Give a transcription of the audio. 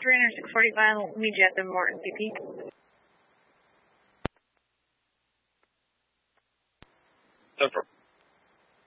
under 645, meet you at the Morton BP. So for